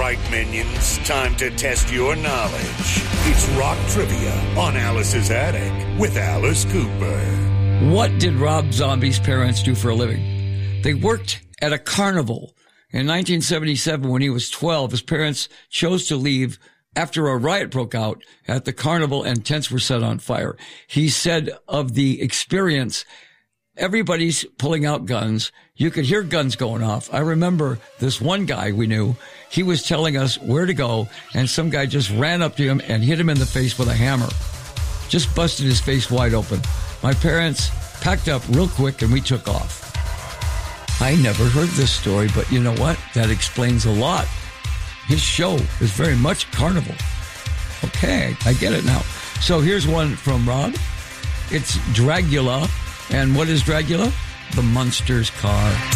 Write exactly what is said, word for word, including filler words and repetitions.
right, minions. Time to test your knowledge. It's Rock Trivia on Alice's Attic with Alice Cooper. What did Rob Zombie's parents do for a living? They worked at a carnival. In nineteen seventy-seven, when he was twelve, his parents chose to leave after a riot broke out at the carnival and tents were set on fire. He said of the experience, everybody's pulling out guns. You could hear guns going off. I remember this one guy we knew, he was telling us where to go, and some guy just ran up to him and hit him in the face with a hammer. Just busted his face wide open. My parents packed up real quick and we took off. I never heard this story, but you know what? That explains a lot. His show is very much carnival. Okay, I get it now. So here's one from Rob. It's Dragula. And what is Dragula? The Munsters car.